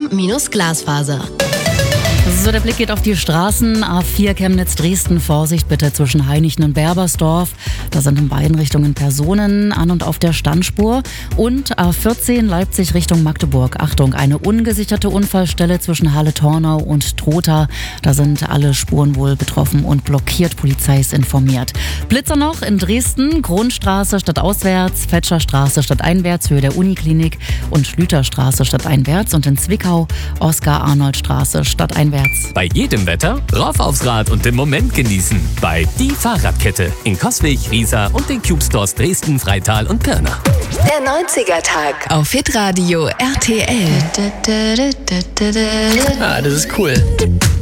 Telekom-Glasfaser. So, der Blick geht auf die Straßen. A4 Chemnitz-Dresden. Vorsicht bitte zwischen Heinichen und Berbersdorf. Da sind in beiden Richtungen Personen an und auf der Standspur. Und A14 Leipzig Richtung Magdeburg. Achtung, eine ungesicherte Unfallstelle zwischen Halle-Tornau und Trotha. Da sind alle Spuren wohl betroffen und blockiert. Polizei ist informiert. Blitzer noch in Dresden. Kronstraße stadtauswärts, Fetscherstraße stadteinwärts, Höhe der Uniklinik und Schlüterstraße stadteinwärts. Und in Zwickau Oskar-Arnold-Straße stadteinwärts. Bei jedem Wetter rauf aufs Rad und den Moment genießen. Bei Die Fahrradkette in Coswig, Riesa und den Cube Stores Dresden, Freital und Pirna. Der 90er-Tag auf Hitradio RTL. Ah, das ist cool.